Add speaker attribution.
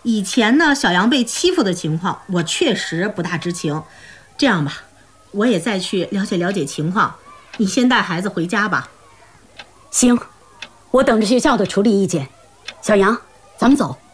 Speaker 1: 以前呢，小杨被欺负的情况，我确实不大知情。这样吧，我也再去了解了解情况。你先带孩子回家吧。
Speaker 2: 行，我等着学校的处理意见。小杨，咱们走。